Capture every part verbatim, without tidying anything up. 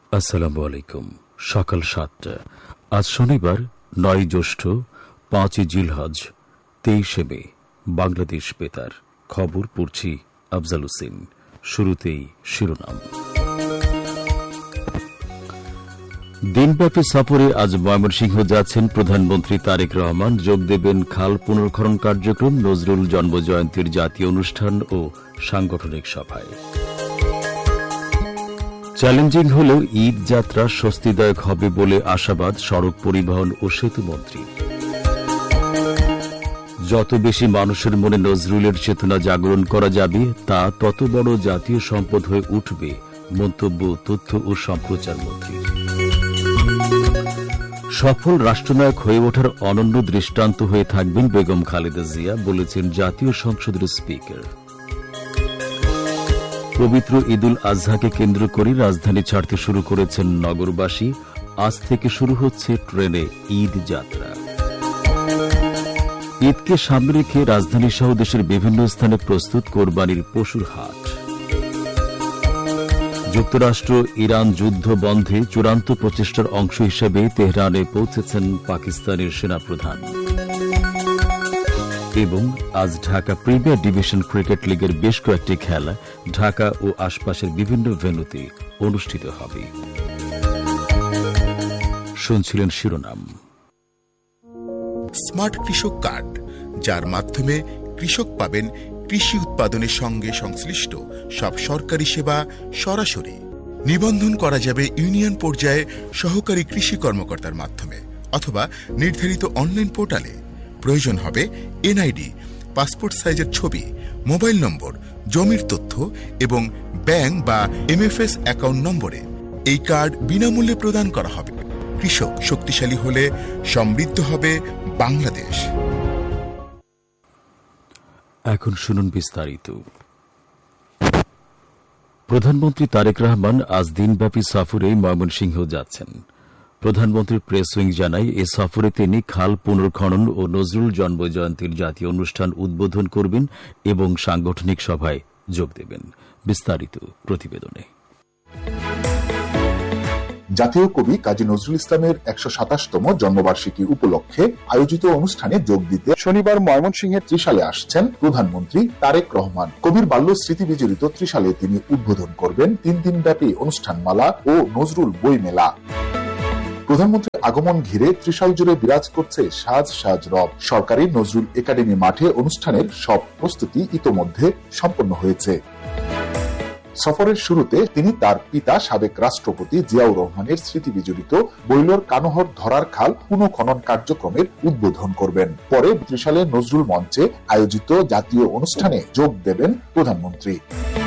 আসসালামু আলাইকুম। সকাল সাতটা। আজ শনিবার নয় জ্যৈষ্ঠ, পাঁচই জিলহজ, তেইশে মে। বাংলাদেশ বেতার খবর পড়ছি আফজাল হোসেন। শুরুতেই শিরোনাম। দিনব্যাপী সফরে আজ ময়মনসিংহ যাচ্ছেন প্রধানমন্ত্রী তারেক রহমান। যোগ দেবেন খাল পুনর্খনন কার্যক্রম, নজরুল জন্মজয়ন্তীর জাতীয় অনুষ্ঠান ও সাংগঠনিক সভায়। চ্যালেঞ্জিং হলেও ঈদ যাত্রা স্বস্তিদায়ক হবে বলে আশাবাদ সড়ক পরিবহন ও সেতুমন্ত্রী। যত বেশি মানুষের মনে নজরুলের চেতনা জাগরণ করা যাবে, তা তত বড় জাতীয় সম্পদ হয়ে উঠবে, মন্তব্য তথ্য ও সম্প্রচার মন্ত্রী। সফল রাষ্ট্রনায়ক হয়ে ওঠার অনন্য দৃষ্টান্ত হয়ে থাকবেন বেগম খালেদা জিয়া, বলেছেন জাতীয় সংসদের স্পিকার। পবিত্র ঈদুল আজহাকে কেন্দ্র করে রাজধানী ছাড়তে শুরু করেছেন নগরবাসী। আজ থেকে শুরু হচ্ছে ট্রেনে ঈদ যাত্রা। ঈদকে সামনে রেখে রাজধানী সহ দেশের বিভিন্ন স্থানে প্রস্তুত কোরবানির পশুর হাট। যুক্তরাষ্ট্র ইরান যুদ্ধ বন্ধে চূড়ান্ত প্রচেষ্টার অংশ হিসেবে তেহরানে পৌঁছেছেন পাকিস্তানের সেনাপ্রধান। এবং আজ ঢাকা প্রিমিয়ার ডিভিশন ক্রিকেট লিগের বেশ কয়েকটি খেলা ঢাকা ও আশপাশের বিভিন্ন ভেন্যুতে অনুষ্ঠিত হবে। শুনছিলেন শিরোনাম। স্মার্ট কৃষক কার্ড, যার মাধ্যমে কৃষক পাবেন কৃষি উৎপাদনের সঙ্গে সংশ্লিষ্ট সব সরকারি সেবা সরাসরি। নিবন্ধন করা যাবে ইউনিয়ন পর্যায়ে সহকারী কৃষি কর্মকর্তার মাধ্যমে অথবা নির্ধারিত অনলাইন পোর্টালে। প্রয়োজন হবে এনআইডি, পাসপোর্ট সাইজের ছবি, মোবাইল নম্বর, জমির তথ্য এবং ব্যাংক বা এমএফএস অ্যাকাউন্ট নম্বরে। এই কার্ড বিনামূল্যে প্রদান করা হবে। কৃষক শক্তিশালী হলে সমৃদ্ধ হবে বাংলাদেশ। এখন শুনুন বিস্তারিত। প্রধানমন্ত্রী তারেক রহমান আজ দিনব্যাপী সফরে ময়মনসিংহ যাচ্ছেন। প্রধানমন্ত্রীর প্রেস উইং জানায়, এ সফরে তিনি খাল পুনর্খনন ও নজরুল জন্মজয়ন্তীর জাতীয় অনুষ্ঠান উদ্বোধন করবেন এবং সাংগঠনিক সভায় যোগ দেবেন। বিস্তারিত প্রতিবেদনে। জাতীয় কবি কাজী নজরুল ইসলামের একশো সাতাশতম জন্মবার্ষিকী উপলক্ষে আয়োজিত অনুষ্ঠানে যোগ দিতে শনিবার ময়মনসিংহের ত্রিশালে আসছেন প্রধানমন্ত্রী তারেক রহমান। কবির বাল্য স্মৃতি বিজড়িত ত্রিশালে তিনি উদ্বোধন করবেন তিন দিনব্যাপী অনুষ্ঠানমালা ও নজরুল বই মেলা। প্রধানমন্ত্রীর আগমন ঘিরে ত্রিশাল জুড়ে বিরাজ করছে সাজ সাজ রব। সরকারি নজরুল একাডেমি মাঠে অনুষ্ঠানের সব প্রস্তুতি ইতোমধ্যে সম্পন্ন হয়েছে। সফরের শুরুতে তিনি তার পিতা সাবেক রাষ্ট্রপতি জিয়াউর রহমানের স্মৃতি বিজড়িত বৈলর কানোহর ধরার খাল পুনঃখনন কার্যক্রমের উদ্বোধন করবেন। পরে ত্রিশালে নজরুল মঞ্চে আয়োজিত জাতীয় অনুষ্ঠানে যোগ দেবেন প্রধানমন্ত্রী।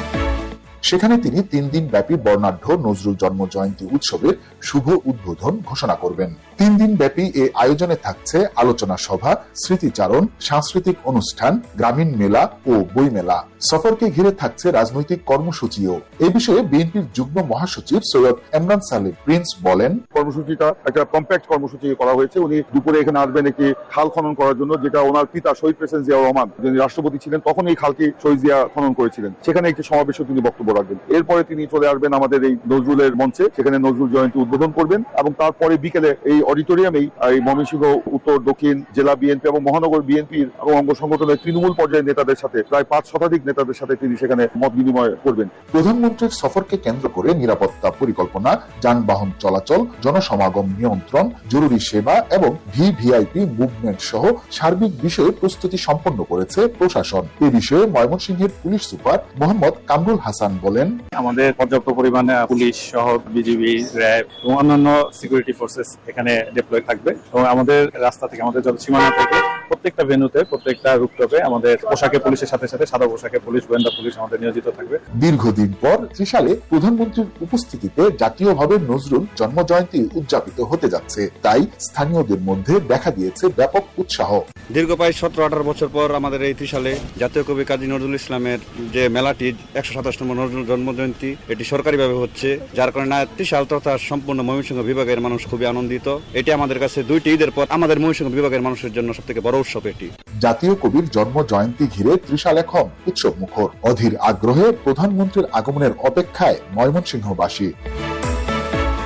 সেখানে তিনি তিন দিন ব্যাপী বর্ণাঢ্য নজরুল জন্ম জয়ন্তী উৎসবের শুভ উদ্বোধন ঘোষণা করবেন। তিন দিন ব্যাপী এ আয়োজনে থাকছে আলোচনা সভা, স্মৃতিচারণ, সাংস্কৃতিক অনুষ্ঠান, গ্রামীণ মেলা ও বই মেলা। সফরকে ঘিরে থাকছে রাজনৈতিক কর্মসূচিও। এ বিষয়ে বিএনপির যুগ্ম মহাসচিব সৈয়দ এমরান সালেহ প্রিন্স বলেন, কর্মসূচিটা একটা কম্প্যাক্ট কর্মসূচি করা হয়েছে। উনি দুপুরে এখানে আসবেন একটি খাল খনন করার জন্য, যেটা ওনার পিতা শহীদ প্রেসিডেন্ট জিয়াউর রহমান, যিনি রাষ্ট্রপতি ছিলেন, তখন এই খালটি শহীদ জিয়া খনন করেছিলেন। সেখানে একটি সমাবেশে তিনি বক্তব্য রাখবেন। এরপরে তিনি চলে আসবেন আমাদের এই নজরুলের মঞ্চে, সেখানে নজরুল জয়ন্তী উদ্বোধন করবেন এবং তারপরে বিকেলে এই অডিটোরিয়ামেই এই ময়মনসিংহ উত্তর দক্ষিণ জেলা বিএনপি এবং মহানগর বিএনপির এবং অঙ্গ সংগঠনের তৃণমূল পর্যায়ের নেতাদের সাথে, প্রায় পাঁচ শতাধিক নেতাদের সাথে তিনি সেখানে মত বিনিময় করবেন। প্রধানমন্ত্রীর সফরকে কেন্দ্র করে নিরাপত্তা পরিকল্পনা, যানবাহন চলাচল, জনসমাগম নিয়ন্ত্রণ, জরুরি সেবা এবং ভিভিআইপি মুভমেন্ট সহ সার্বিক বিষয়ে প্রস্তুতি সম্পন্ন করেছে প্রশাসন। এ বিষয়ে ময়মনসিংহের পুলিশ সুপার মোহাম্মদ কামরুল হাসান বলেন, আমাদের পর্যাপ্ত পরিমাণে পুলিশ সহ বিজিবি, র্যাব এবং অন্যান্য সিকিউরিটি ফোর্সেস এখানে ডিপ্লয় থাকবে এবং আমাদের রাস্তা থেকে, আমাদের যত সীমানা থেকে প্রত্যেকটা ভেন্যুতে, প্রত্যেকটা রুটটপে আমাদের পোশাকে পুলিশের সাথে সাথে সাদা পোশাকে পুলিশ, গোয়েন্দা পুলিশ আমাদের নিয়োজিত থাকবে। দীর্ঘদিন পর ত্রিশালে প্রধানমন্ত্রীর উপস্থিতিতে জাতীয়ভাবে নজরুল জন্মজয়ন্তী উদযাপিত হতে যাচ্ছে, তাই স্থানীয়দের মধ্যে দেখা দিয়েছে ব্যাপক উৎসাহ। দীর্ঘ প্রায় সতেরো আঠারো বছর পর আমাদের এই ত্রিশালে জাতীয় কবি কাজী নজরুল ইসলামের যে মেলাটি একশো সাতাশতম নজরুল জন্মজয়ন্তী, এটি সরকারিভাবে হচ্ছে, যার কারণে ত্রিশাল তথা সম্পূর্ণ ময়মনসিংহ বিভাগের মানুষ খুবই আনন্দিত। এটি আমাদের কাছে দুইটি ঈদের পর আমাদের ময়মনসিংহ বিভাগের মানুষের জন্য সব থেকে বড় উৎসব এটি। জাতীয় কবির জন্ম জয়ন্তী ঘিরে ত্রিশাল এখন উৎসব মুখর। অধীর আগ্রহে প্রধানমন্ত্রীর আগমনের অপেক্ষায় ময়মনসিংহবাসী।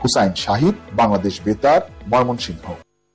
হুসাইন শাহিদ, বাংলাদেশ বেতার, ময়মনসিংহ।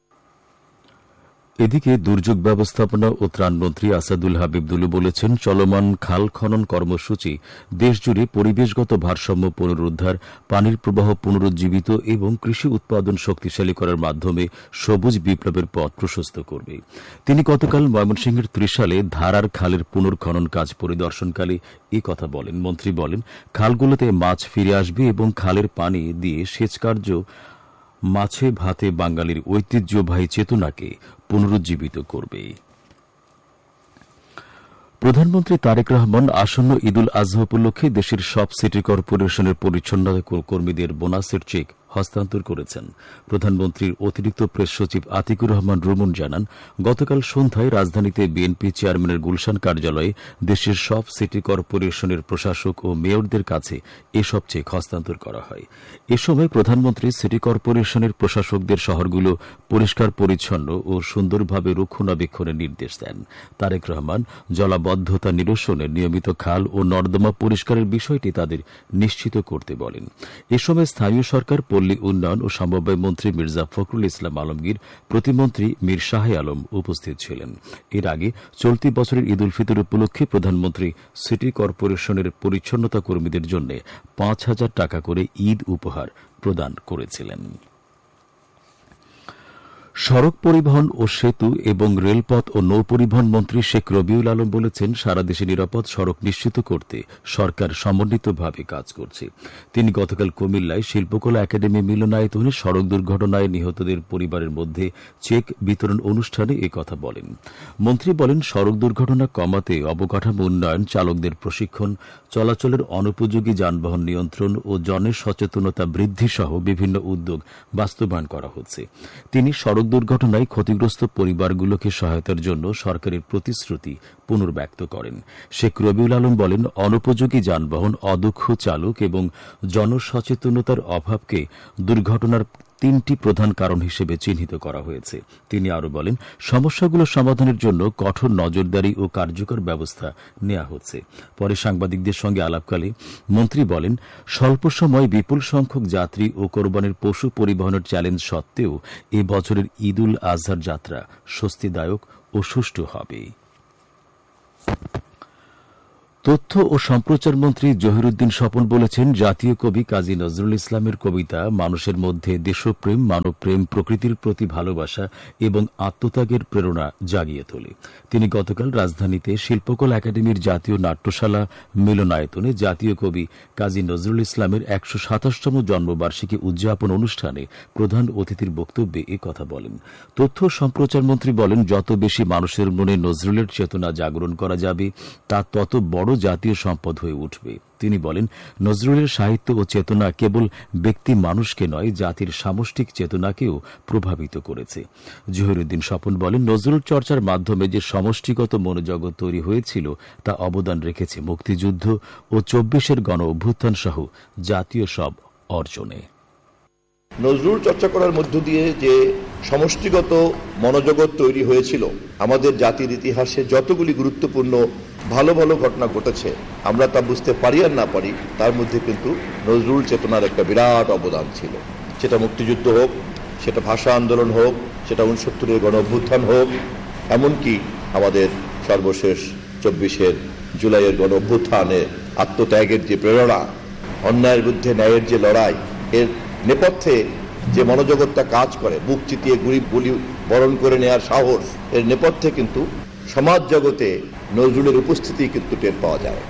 এদিকে দুর্যোগ ব্যবস্থাপনা ও ত্রাণমন্ত্রী আসাদুল হাবিব দুলু বলেছেন, চলমান খাল খনন কর্মসূচি দেশজুড়ে পরিবেশগত ভারসাম্য পুনরুদ্ধার, পানির প্রবাহ পুনরুজ্জীবিত এবং কৃষি উৎপাদন শক্তিশালী করার মাধ্যমে সবুজ বিপ্লবের পথ প্রশস্ত করবে। তিনি গতকাল ময়মনসিংহের ত্রিশালে ধারার খালের পুনর্খনন কাজ পরিদর্শনকালে এই কথা বলেন। মন্ত্রী বলেন, খালগুলোতে মাছ ফিরে আসবে এবং খালের পানি দিয়ে সেচ কার্য মাছে ভাতে বাঙালির ঐতিহ্যবাহী চেতনাকে পুনরুজ্জীবিত করবে। প্রধানমন্ত্রী তারেক রহমান আসন্ন ঈদুল আজহা উপলক্ষে দেশের সব সিটি কর্পোরেশনের পরিচ্ছন্নতা কর্মীদের বোনাসের চেক হস্তান্তর করেছেন। প্রধানমন্ত্রীর অতিরিক্ত প্রেস সচিব আতিকুর রহমান রুমন জানান, গতকাল সন্ধ্যায় রাজধানীতে বিএনপি চেয়ারম্যানের গুলশান কার্যালয়ে দেশের সব সিটি কর্পোরেশনের প্রশাসক ও মেয়রদের কাছে এসব চেক হস্তান্তর করা হয়। এ সময় প্রধানমন্ত্রী সিটি কর্পোরেশনের প্রশাসকদের শহরগুলো পরিষ্কার পরিচ্ছন্ন ও সুন্দরভাবে রক্ষণাবেক্ষণের নির্দেশ দেন। তারেক রহমান জলাবদ্ধতা নিরসনে নিয়মিত খাল ও নর্দমা পরিষ্কারের বিষয়টি তাদের নিশ্চিত করতে বলেন। এ সময় স্থানীয় সরকার, পল্লী উন্নয়ন ও সমবায় মন্ত্রী মির্জা ফখরুল ইসলাম আলমগীর, প্রতিমন্ত্রী মীর শাহে আলম উপস্থিত ছিলেন। এর আগে চলতি বছরের ঈদ উল ফিতর উপলক্ষে প্রধানমন্ত্রী সিটি কর্পোরেশনের পরিচ্ছন্নতা কর্মীদের জন্য পাঁচ হাজার টাকা করে ঈদ উপহার প্রদান করেছিলেন। সড়ক পরিবহন ও সেতু এবং রেলপথ ও নৌপরিবহন মন্ত্রী শেখ রবিউল আলম বলেছেন, সারা দেশে নিরাপদ সড়ক নিশ্চিত করতে সরকার সমন্বিতভাবে কাজ করছে। তিনি গতকাল কুমিল্লায় শিল্পকলা একাডেমি মিলনায়তনে সড়ক দুর্ঘটনায় নিহতদের পরিবারের মধ্যে চেক বিতরণ অনুষ্ঠানে এ কথা বলেন। মন্ত্রী বলেন, সড়ক দুর্ঘটনা কমাতে অবকাঠামো উন্নয়ন, চালকদের প্রশিক্ষণ, চলাচলের অনুপযোগী যানবাহন নিয়ন্ত্রণ ও জনের সচেতনতা বৃদ্ধি সহ বিভিন্ন উদ্যোগ বাস্তবায়ন করা হচ্ছে। তিনি সড়ক দুর্ঘটনায় ক্ষতিগ্রস্ত পরিবারগুলোকে সহায়তার জন্য সরকারের প্রতিশ্রুতি পুনর্ব্যক্ত করেন। শেখ রবিউল আলম বলেন, অনুপযোগী যানবাহন, অদক্ষ চালক এবং জনসচেতনতার অভাবকে দুর্ঘটনার তিনটি প্রধান কারণ হিসেবে চিহ্নিত করা হয়েছে। তিনি আরও বলেন, সমস্যাগুলো সমাধানের জন্য কঠোর নজরদারি ও কার্যকর ব্যবস্থা নেওয়া হচ্ছে। পরে সাংবাদিকদের সঙ্গে আলাপকালে মন্ত্রী বলেন, স্বল্প সময় বিপুল সংখ্যক যাত্রী ও কোরবানির পশু পরিবহনের চ্যালেঞ্জ সত্ত্বেও এ বছরের ঈদ উল আজহার যাত্রা স্বস্তিদায়ক ও সুষ্ঠু হবে। তথ্য ও সম্প্রচার মন্ত্রী জহিরুদ্দিন স্বপন বলেছেন, জাতীয় কবি কাজী নজরুল ইসলামের কবিতা মানুষের মধ্যে দেশপ্রেম, মানবপ্রেম, প্রকৃতির প্রতি ভালোবাসা এবং আত্মত্যাগের প্রেরণা জাগিয়ে তোলে। তিনি গতকাল রাজধানীতে শিল্পকলা একাডেমির জাতীয় নাট্যশালা মিলনায়তনে জাতীয় কবি কাজী নজরুল ইসলামের একশো সাতাশতম জন্মবার্ষিকী উদযাপন অনুষ্ঠানে প্রধান অতিথির বক্তব্যে এ কথা বলেন। তথ্য সম্প্রচার মন্ত্রী বলেন, যত বেশি মানুষের মনে নজরুলের চেতনা জাগরণ করা যাবে, তা তত বড় জাতীয় সম্পদ হয়ে উঠবে। তিনি বলেন, নজরুলের সাহিত্য ও চেতনা কেবল ব্যক্তি মানুষকে নয়, জাতির সামষ্টিক চেতনাকেও প্রভাবিত করেছে। জহিরুদ্দিন স্বপন বলেন, নজরুল চর্চার মাধ্যমে যে সমষ্টিগত মনোজগৎ তৈরি হয়েছিল তা অবদান রেখেছে মুক্তিযুদ্ধ ও চব্বিশের গণ অভ্যুত্থান সহ জাতীয় সব অর্জনে। নজরুল চর্চা করার মধ্য দিয়ে যে সমষ্টিগত মনোজগৎ তৈরি হয়েছিল, আমাদের জাতির ইতিহাসে যতগুলি গুরুত্বপূর্ণ ভালো ভালো ঘটনা ঘটেছে, আমরা তা বুঝতে পারি আর না পারি, তার মধ্যে কিন্তু নজরুল চেতনার একটা বিরাট অবদান ছিল। সেটা মুক্তিযুদ্ধ হোক, সেটা ভাষা আন্দোলন হোক, সেটা উনসত্তরের গণ অভ্যুত্থান হোক, এমনকি আমাদের সর্বশেষ চব্বিশের জুলাইয়ের গণ অভ্যুত্থানে আত্মত্যাগের যে প্রেরণা, অন্যায়ের বিরুদ্ধে ন্যায়ের যে লড়াই, এর নেপথ্যে যে মনোজগৎটা কাজ করে, বুক চিতিয়ে গুলি গুলি বরণ করে নেওয়ার সাহস, এর নেপথ্যে কিন্তু সমাজ জগতে নজরুলের উপস্থিতি কিন্তু টের পাওয়া যায়।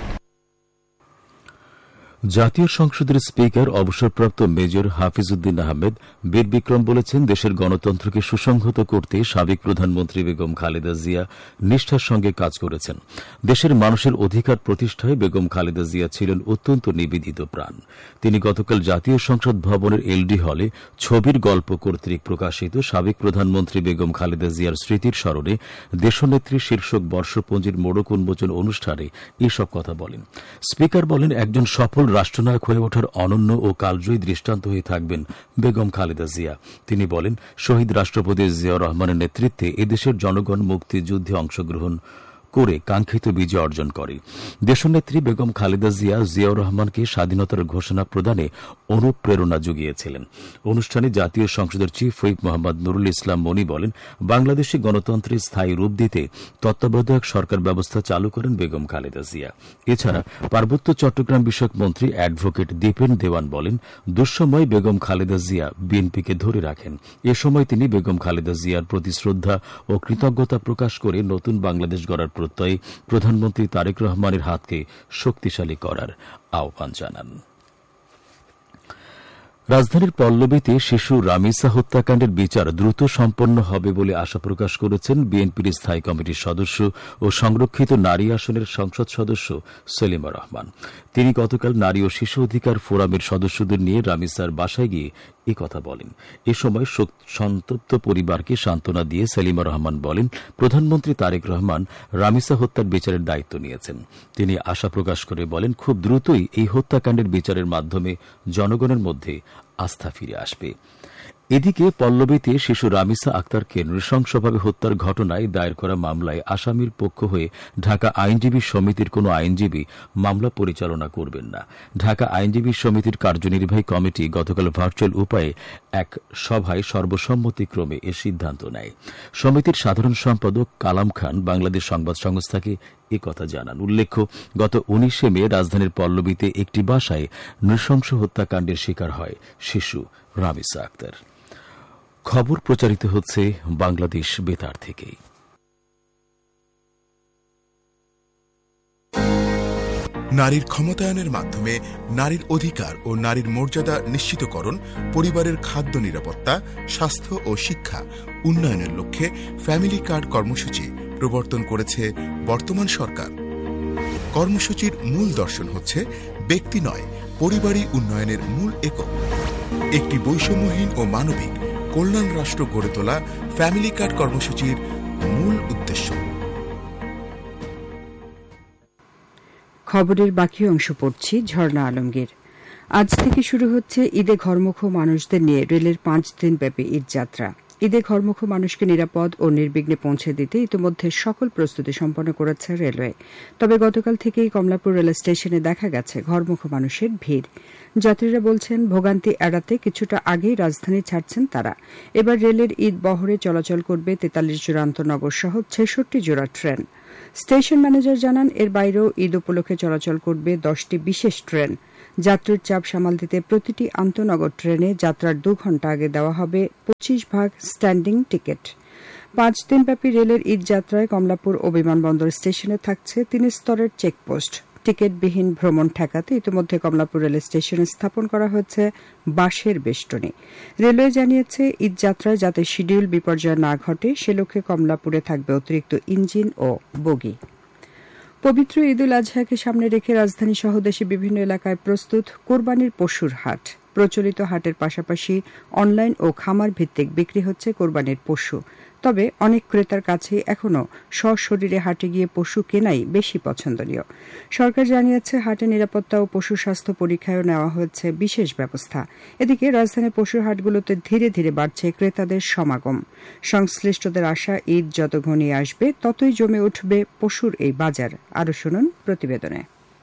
জাতীয় সংসদের স্পিকার অবসরপ্রাপ্ত মেজর হাফিজউদ্দিন আহমেদ বীর বিক্রম বলেছেন, দেশের গণতন্ত্রকে সুসংহত করতে সাবেক প্রধানমন্ত্রী বেগম খালেদা জিয়া নিষ্ঠার সঙ্গে কাজ করেছেন। দেশের মানুষের অধিকার প্রতিষ্ঠায় বেগম খালেদা জিয়া ছিলেন অত্যন্ত নিবেদিত প্রাণ। তিনি গতকাল জাতীয় সংসদ ভবনের এলডি হলে ছবির গল্প কর্তৃক প্রকাশিত সাবেক প্রধানমন্ত্রী বেগম খালেদা জিয়ার স্মৃতির স্মরণে দেশনেত্রী শীর্ষক বর্ষপঞ্জির মোড়ক উন্মোচন অনুষ্ঠানে এসব কথা বলেন। স্পিকার বলেন, একজন সফল রাষ্ট্রনায়ক হয়ে ওঠার অনন্য ও কালজয়ী দৃষ্টান্ত হয়ে থাকবেন বেগম খালেদা জিয়া। তিনি বলেন, শহীদ রাষ্ট্রপতি জিয়াউর রহমানের নেতৃত্বে এদেশের জনগণ মুক্তিযুদ্ধে অংশগ্রহণ করে কাঙ্ক্ষিত বিজয় অর্জন করে। দেশনেত্রী বেগম খালেদা জিয়া জিয়াউর রহমানকে স্বাধীনতার ঘোষণা প্রদানে অনুপ্রেরণা জুগিয়েছিলেন। অনুষ্ঠানে জাতীয় সংসদের চিফ হুইপ মোহাম্মদ নুরুল ইসলাম মনি বলেন, বাংলাদেশে গণতন্ত্রের স্থায়ী রূপ দিতে তত্ত্বাবধায়ক সরকার ব্যবস্থা চালু করেন বেগম খালেদা জিয়া। এছাড়া পার্বত্য চট্টগ্রাম বিষয়ক মন্ত্রী অ্যাডভোকেট দীপেন দেওয়ান বলেন, দুঃসময় বেগম খালেদা জিয়া বিএনপিকে ধরে রাখেন। এ সময় তিনি বেগম খালেদা জিয়ার প্রতি শ্রদ্ধা ও কৃতজ্ঞতা প্রকাশ করে নতুন বাংলাদেশ গড়ার প্রত্যয়ে প্রধানমন্ত্রী তারেক রহমানের হাতকে শক্তিশালী করার আহ্বান জানান। রাজধানীর পল্লবীতে শিশু রামিসা হত্যাকাণ্ডের বিচার দ্রুত সম্পন্ন হবে বলে আশা প্রকাশ করেছেন বিএনপির স্থায়ী কমিটির সদস্য ও সংরক্ষিত নারী আসনের সংসদ সদস্য সেলিমা রহমান। তিনি গতকাল নারী ও শিশু অধিকার ফোরামের সদস্যদের নিয়ে রামিসার বাসায় গিয়ে এ কথা বলেন। এ সময় সন্তপ্ত পরিবারকে সান্ত্বনা দিয়ে সেলিমা রহমান বলেন, প্রধানমন্ত্রী তারেক রহমান রামিসা হত্যার বিচারের দায়িত্ব নিয়েছেন। তিনি আশা প্রকাশ করে বলেন, খুব দ্রুতই এই হত্যাকাণ্ডের বিচারের মাধ্যমে জনগণের মধ্যে আস্থা ফিরে আসবে। এদিকে পল্লবীতে শিশু রামিসা আক্তারকে নৃশংসভাবে হত্যার ঘটনায় দায়ের করা মামলায় আসামির পক্ষ হয়ে ঢাকা আইনজীবী সমিতির কোন আইনজীবী মামলা পরিচালনা করবেন না। ঢাকা আইনজীবী সমিতির কার্যনির্বাহী কমিটি গতকাল ভার্চুয়াল উপায়ে এক সভায় সর্বসম্মতিক্রমে এ সিদ্ধান্ত নেয়। সমিতির সাধারণ সম্পাদক কালাম খান বাংলাদেশ সংবাদ সংস্থাকে এ কথা জানান। উল্লেখ্য, গত উনিশে মে রাজধানীর পল্লবীতে একটি বাসায় নৃশংস হত্যাকাণ্ডের শিকার হয় শিশু রামিসা আক্তার। খবর প্রচারিত হচ্ছে বাংলাদেশ বেতার থেকে। নারীর ক্ষমতায়নের মাধ্যমে নারীর অধিকার ও নারীর মর্যাদা নিশ্চিতকরণ, পরিবারের খাদ্য নিরাপত্তা, স্বাস্থ্য ও শিক্ষা উন্নয়নের লক্ষ্যে ফ্যামিলি কার্ড কর্মসূচি প্রবর্তন করেছে বর্তমান সরকার। কর্মসূচির মূল দর্শন হচ্ছে ব্যক্তি নয়, পরিবারই উন্নয়নের মূল একক। একটি বৈষম্যহীন ও মানবিক কল্যাণ রাষ্ট্র গড়ে তোলা ফ্যামিলি কার্ড কর্মসূচির মূল উদ্দেশ্য। খবরের বাকি অংশ পড়ছি ঝর্ণা আলমগীর। আজ থেকে শুরু হচ্ছে ঈদে ঘরমুখ মানুষদের নিয়ে রেলের পাঁচ দিন ব্যাপী ঈদ যাত্রা। ঈদে ঘরমুখ মানুষকে নিরাপদ ও নির্বিঘ্নে পৌঁছে দিতে ইতিমধ্যে সকল প্রস্তুতি সম্পন্ন করেছে রেলওয়ে। তবে গতকাল থেকেই কমলাপুর রেল স্টেশনে দেখা গেছে ঘরমুখ মানুষের ভিড়। যাত্রীরা বলছেন, ভোগান্তি এড়াতে কিছুটা আগেই রাজধানী ছাড়ছেন তারা। এবার রেলের ঈদ বহরে চলাচল করবে তেতাল্লিশ জোড়া আন্তনগর সহ ছেষট্টি জোড়া ট্রেন। স্টেশন ম্যানেজার জানান, এর বাইরেও ঈদ উপলক্ষে চলাচল করবে দশটি বিশেষ ট্রেন। যাত্রীর চাপ সামাল দিতে প্রতিটি আন্তনগর ট্রেনে যাত্রার দু ঘণ্টা আগে দেওয়া হবে পঁচিশ ভাগ স্ট্যান্ডিং টিকিট। পাঁচ দিনব্যাপী রেলের ঈদ যাত্রায় কমলাপুর ও বিমানবন্দর স্টেশনে থাকছে তিন স্তরের চেকপোস্ট। টিকিটবিহীন ভ্রমণ ঠেকাতে ইতিমধ্যে কমলাপুর রেল স্টেশনে স্থাপন করা হয়েছে বাঁশের বেষ্টনী। রেলওয়ে জানিয়েছে, ঈদ যাত্রায় যাতে শিডিউল বিপর্যয় না ঘটে সে লক্ষ্যে কমলাপুরে থাকবে অতিরিক্ত ইঞ্জিন ও বগি। পবিত্র ঈদ উল আজহাকে সামনে রেখে রাজধানী সহ দেশে বিভিন্ন এলাকায় প্রস্তুত কোরবানির পশুর হাট। প্রচলিত হাটের পাশাপাশি অনলাইন ও খামার ভিত্তিক বিক্রি হচ্ছে কোরবানির পশু। তবে অনেক ক্রেতার কাছে এখনও সশরীরে হাটে গিয়ে পশু কেনাই বেশি পছন্দনীয়। সরকার জানিয়েছে, হাটে নিরাপত্তা ও পশু স্বাস্থ্য পরীক্ষায়ও নেওয়া হয়েছে বিশেষ ব্যবস্থা। এদিকে রাজধানীর পশুর হাটগুলোতে ধীরে ধীরে বাড়ছে ক্রেতাদের সমাগম। সংশ্লিষ্টদের আশা, ঈদ যত ঘনিয়ে আসবে ততই জমে উঠবে পশুর এই বাজার। আরও শুনুন প্রতিবেদনে।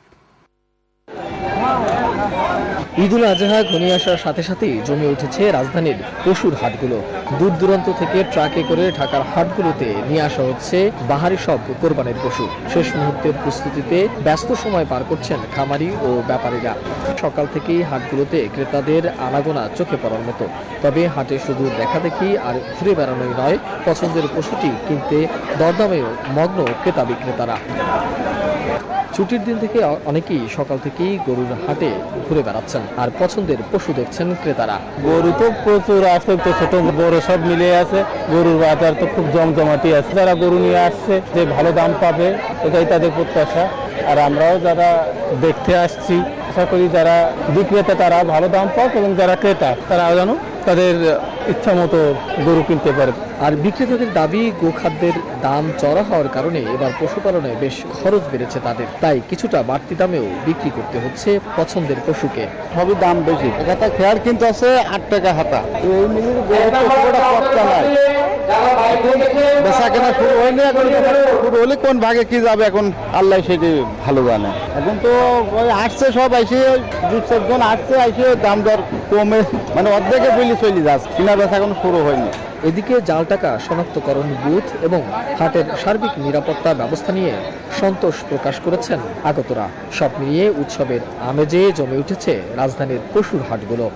ঈদ উল আজহা ঘনিয়ে আসার সাথে সাথেই জমে উঠেছে রাজধানীর পশুর হাটগুলো। দূর দূরান্ত থেকে ট্রাকে করে ঢাকার হাটগুলোতে নিয়ে আসা হচ্ছে বাহারি সব কোরবানির পশু। শেষ মুহূর্তের প্রস্তুতিতে ব্যস্ত সময় পার করছেন খামারি ও ব্যাপারীরা। সকাল থেকেই হাটগুলোতে ক্রেতাদের আনাগোনা চোখে পড়ার মতো। তবে হাটে শুধু দেখা দেখি আর ঘুরে বেড়ানোই নয়, পছন্দের পশুটি কিনতে দরদামেও মগ্ন ক্রেতা বিক্রেতারা। ছুটির দিন থেকে অনেকেই সকাল থেকেই গরুর হাটে ঘুরে বেড়াচ্ছেন আর পছন্দের পশু দেখছেন ক্রেতারা। গরু তো প্রচুর আছে, তো ছোট বড় সব মিলে আছে। গরুর বাজার তো খুব জমজমাটি আছে। যারা গরু নিয়ে আসছে যে ভালো দাম পাবে, এটাই তাদের প্রত্যাশা। আর আমরাও যারা দেখতে আসছি, আশা করি যারা বিক্রেতা তারা ভালো দাম পাক এবং যারা ক্রেতা তারা যেন তাদের ইচ্ছা মতো গরু কিনতে পারে। আর বিক্রেতাদের দাবি, গোখাদ্যের দাম চড়া হওয়ার কারণে এবার পশুপালনে বেশ খরচ বেড়েছে তাদের। তাই কিছুটা বাড়তি দামেও বিক্রি করতে হচ্ছে পছন্দের পশুকে। সবই দাম বেশি। একটা খেয়ার কিনতে আছে আট টাকা হাতা। এই মিলিয়ে গরুটা কচ্চা নাই, বেচা কেনা শুরু হয়নি, এখন শুরু হলে কোন ভাগে কি যাবে এখন আল্লাহ সেটি ভালো জানে। এখন তো আসছে সব আইসে দু চারজন আসছে আইসে দাম দর কমে মানে অর্ধেকে বলি চলে যাচ্ছে, কিনা বেচা এখন শুরু হয়নি। এদিকে জাল টাকা শনাক্তকরণ বুথ এবং হাটের সার্বিক নিরাপত্তা ব্যবস্থা নিয়ে সন্তোষ প্রকাশ করেছেন আগতরা। সব মিলিয়ে উৎসবের আমেজে জমে উঠেছে রাজধানীর পশুর হাটগুলো।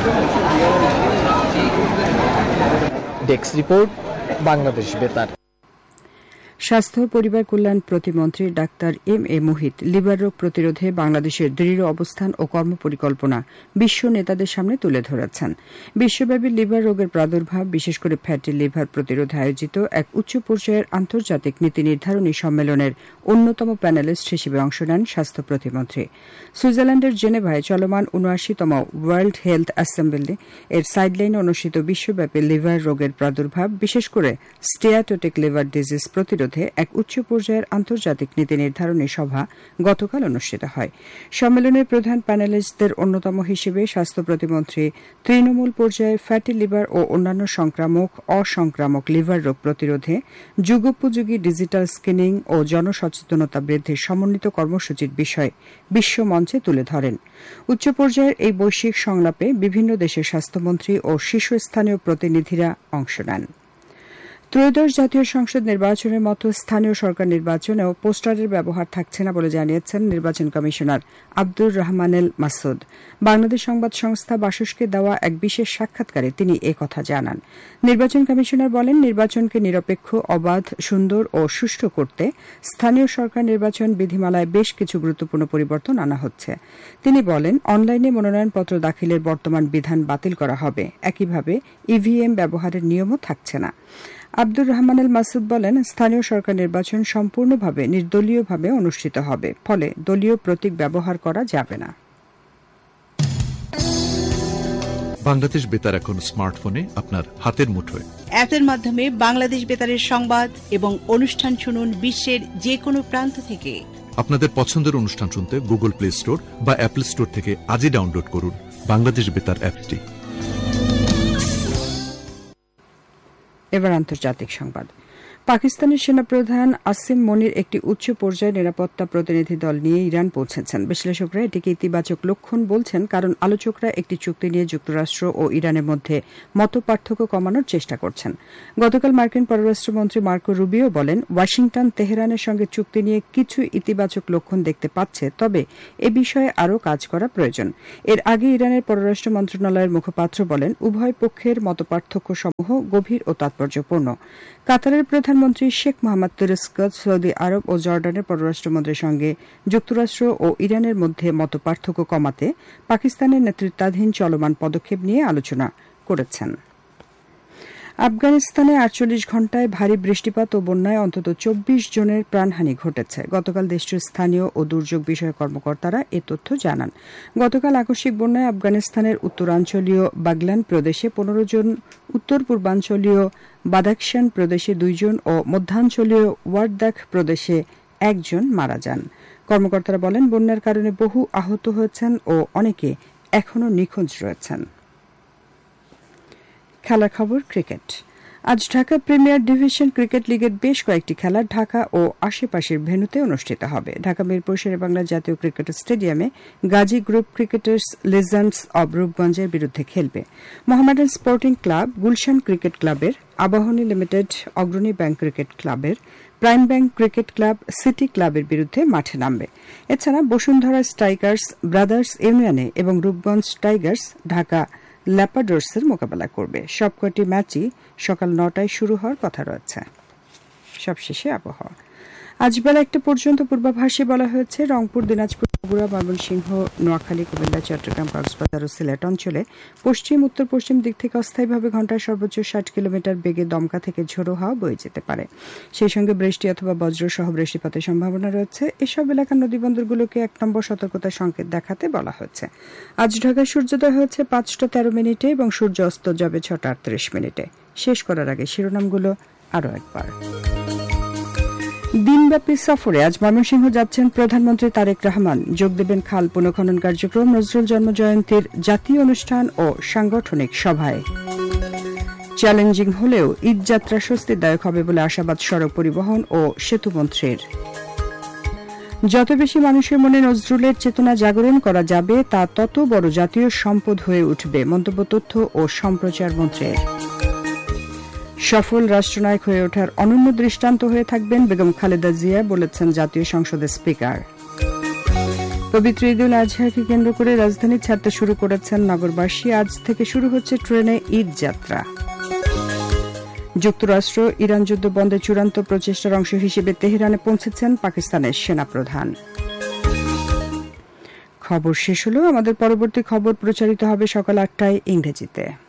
ডেস্ক রিপোর্ট, বাংলাদেশ বেতার। স্বাস্থ্য ও পরিবার কল্যাণ প্রতিমন্ত্রী doctor M A Mohit liver রোগ প্রতিরোধে বাংলাদেশের দৃঢ় অবস্থান ও কর্মপরিকল্পনা বিশ্ব নেতাদের সামনে তুলে ধরেছেন। বিশ্বব্যাপী লিভার রোগের প্রাদুর্ভাব, বিশেষ করে ফ্যাটি লিভার প্রতিরোধে আয়োজিত এক উচ্চ পর্যায়ের আন্তর্জাতিক নীতি নির্ধারণী সম্মেলনের অন্যতম প্যানেলিস্ট হিসেবে অংশ নেন স্বাস্থ্য প্রতিমন্ত্রী। সুইজারল্যান্ডের জেনেভায় চলমান উনআশিতম ওয়ার্ল্ড হেলথ অ্যাসেম্বলি এর সাইডলাইনে অনুষ্ঠিত বিশ্বব্যাপী লিভার রোগের প্রাদুর্ভাব, বিশেষ করে স্টেয়াটোটিক লিভার ডিজিজ প্রতিরোধ এক উচ্চ পর্যায়ের আন্তর্জাতিক নীতি নির্ধারণী সভা গতকাল অনুষ্ঠিত হয়। সম্মেলনের প্রধান প্যানেলিস্টদের অন্যতম হিসেবে স্বাস্থ্য প্রতিমন্ত্রী তৃণমূল পর্যায়ে ফ্যাটি লিভার ও অন্যান্য সংক্রামক অসংক্রামক লিভার রোগ প্রতিরোধে যুগোপযোগী ডিজিটাল স্ক্রিনিং ও জনসচেতনতা বৃদ্ধির সমন্বিত কর্মসূচির বিষয় বিশ্ব মঞ্চে তুলে ধরেন। উচ্চ পর্যায়ের এই বৈশ্বিক সংলাপে বিভিন্ন দেশের স্বাস্থ্যমন্ত্রী ও শীর্ষস্থানীয় প্রতিনিধিরা অংশ নেন। ত্রয়োদশ জাতীয় সংসদ নির্বাচনের মতো স্থানীয় সরকার নির্বাচনেও পোস্টারের ব্যবহার থাকছে না বলে জানিয়েছেন নির্বাচন কমিশনার আব্দুর রহমানেল মাসুদ। বাংলাদেশ সংবাদ সংস্থা বাসসকে দেওয়া এক বিশেষ সাক্ষাৎকারে তিনি এ কথা জানান। নির্বাচন কমিশনার বলেন, নির্বাচনকে নিরপেক্ষ, অবাধ, সুন্দর ও সুষ্ঠু করতে স্থানীয় সরকার নির্বাচন বিধিমালায় বেশ কিছু গুরুত্বপূর্ণ পরিবর্তন আনা হচ্ছে। তিনি বলেন, অনলাইনে মনোনয়নপত্র দাখিলের বর্তমান বিধান বাতিল করা হবে। একইভাবে ইভিএম ব্যবহারের নিয়মও থাকছে না। আব্দুর রহমানেল মাসুদ বলেন, স্থানীয় সরকার নির্বাচন সম্পূর্ণভাবে নির্দলীয়ভাবে অনুষ্ঠিত হবে, ফলে দলীয় প্রতীক ব্যবহার করা যাবে না। বাংলাদেশ বেতার এখন স্মার্টফোনে আপনার হাতের মুঠোয়। অ্যাপের মাধ্যমে বাংলাদেশ বেতারের সংবাদ এবং অনুষ্ঠান শুনুন বিশ্বের যে কোনো প্রান্ত থেকে। আপনাদের পছন্দের অনুষ্ঠান শুনতে গুগল প্লে স্টোর বা অ্যাপল স্টোর থেকে আজই ডাউনলোড করুন বাংলাদেশ বেতার অ্যাপটি। এবার আন্তর্জাতিক সংবাদ। পাকিস্তানের সেনাপ্রধান আসিম মনির একটি উচ্চ পর্যায়ের নিরাপত্তা প্রতিনিধি দল নিয়ে ইরান পৌঁছেছেন। বিশ্লেষকরা এটিকে ইতিবাচক লক্ষণ বলছেন, কারণ আলোচকরা একটি চুক্তি নিয়ে যুক্তরাষ্ট্র ও ইরানের মধ্যে মতপার্থক্য কমানোর চেষ্টা করছেন। গতকাল মার্কিন পররাষ্ট্রমন্ত্রী মার্কো রুবিও বলেন, ওয়াশিংটন তেহরানের সঙ্গে চুক্তি নিয়ে কিছু ইতিবাচক লক্ষণ দেখতে পাচ্ছে, তবে এ বিষয়ে আরও কাজ করা প্রয়োজন। এর আগে ইরানের পররাষ্ট্র মন্ত্রণালয়ের মুখপাত্র বলেন, উভয় পক্ষের মতপার্থক্য সমূহ গভীর ও তাৎপর্যপূর্ণ। কাতারের প্রধানমন্ত্রী শেখ মোহাম্মদ তুরস্কত সৌদি আরব ও জর্ডানের পররাষ্ট্রমন্ত্রীর সঙ্গে যুক্তরাষ্ট্র ও ইরানের মধ্যে মতপার্থক্য কমাতে পাকিস্তানের নেতৃত্বাধীন চলমান পদক্ষেপ নিয়ে আলোচনা করেছেন। আফগানিস্তানে আটচল্লিশ ঘণ্টায় ভারী বৃষ্টিপাত ও বন্যায় অন্তত চব্বিশ জনের প্রাণহানি ঘটেছে। গতকাল দেশটির স্থানীয় ও দুর্যোগ বিষয়ক কর্মকর্তারা এ তথ্য জানান। গতকাল আকস্মিক বন্যায় আফগানিস্তানের উত্তরাঞ্চলীয় বাগলান প্রদেশে পনেরো জন, উত্তর পূর্বাঞ্চলীয় বাদাখশান প্রদেশে দুইজন ও মধ্যাঞ্চলীয় ওয়ারদাখ প্রদেশে একজন মারা যান। কর্মকর্তারা বলেন, বন্যার কারণে বহু আহত হয়েছেন ও অনেকে এখনও নিখোঁজ রয়েছেন। খেলার খবর, ক্রিকেট। আজ ঢাকা প্রিমিয়ার ডিভিশন ক্রিকেট লিগের বেশ কয়েকটি খেলা ঢাকা ও আশেপাশের ভেন্যুতে অনুষ্ঠিত হবে। ঢাকা মিরপুর শেরেবাংলা জাতীয় ক্রিকেট স্টেডিয়ামে Gazi group cricketers legends of রূপগঞ্জের বিরুদ্ধে খেলবে। Mohammedan sporting club, Gulshan cricket ক্লাবের, আবাহনী লিমিটেড, অগ্রণী ব্যাংক ক্রিকেট ক্লাবের, prime bank cricket club, city ক্লাবের বিরুদ্ধে মাঠে নামবে। এছাড়া বসুন্ধরা স্ট্রাইকার্স ব্রাদার্স ইউনিয়নে এবং রূপগঞ্জ টাইগার্স ঢাকা ল্যাপাডোর্সের মোকাবেলা করবে। সবকটি ম্যাচই সকাল নটায় শুরু হওয়ার কথা রয়েছে। সবশেষে আবহাওয়া। আজ বেলা একটা পর্যন্ত পূর্বাভাসে বলা হয়েছে, রংপুর, দিনাজপুর, বগুড়া, ময়মনসিংহ, নোয়াখালী, কুমিল্লা, চট্টগ্রাম, কক্সবাজার ও সিলেট অঞ্চলে পশ্চিম উত্তর পশ্চিম দিক থেকে অস্থায়ীভাবে ঘণ্টায় সর্বোচ্চ ষাট কিলোমিটার বেগে দমকা থেকে ঝোড়ো হাওয়া বয়ে যেতে পারে। সেই সঙ্গে বৃষ্টি অথবা বজ্র সহ বৃষ্টিপাতের সম্ভাবনা রয়েছে। এসব এলাকার নদীবন্দরগুলোকে এক নম্বর সতর্কতা সংকেত দেখাতে বলা হয়েছে। আজ ঢাকায় সূর্যোদয় হয়েছে পাঁচটা তেরো মিনিটে এবং সূর্য অস্ত যাবে ছটা আটত্রিশ মিনিটে। শেষ করার আগে শিরোনামগুলো আরও একবার। দিনব্যাপী সফরে আজ ময়মনসিংহ যাচ্ছেন প্রধানমন্ত্রী তারেক রহমান। যোগ দেবেন খাল পুনঃখনন কার্যক্রম, নজরুল জন্মজয়ন্তীর জাতীয় অনুষ্ঠান ও সাংগঠনিক সভায়। চ্যালেঞ্জিং হলেও ঈদ যাত্রা স্বস্তিদায়ক হবে বলে আশাবাদ সড়ক পরিবহন ও সেতুমন্ত্রীর। যত বেশি মানুষের মনে নজরুলের চেতনা জাগরণ করা যাবে তা তত বড় জাতীয় সম্পদ হয়ে উঠবে, মন্তব্য তথ্য ও সম্প্রচার মন্ত্রীর। সফল রাষ্ট্রনায়ক হয়ে ওঠার অনন্য দৃষ্টান্ত হয়ে থাকবেন বেগম খালেদা জিয়া, বলেছেন জাতীয় সংসদের স্পিকার। পবিত্র ঈদ উল আজহাকে কেন্দ্র করে রাজধানী ছাড়তে শুরু করেছেন নগরবাসী। আজ থেকে শুরু হচ্ছে ট্রেনে ঈদ যাত্রা। যুক্তরাষ্ট্র ইরান যুদ্ধ বন্ধের চূড়ান্ত প্রচেষ্টার অংশ হিসেবে তেহরানে পৌঁছেছেন পাকিস্তানের সেনাপ্রধান। খবর শেষ হলো। আমাদের পরবর্তী খবর প্রচারিত হবে সকাল আটটায় ইংরেজিতে।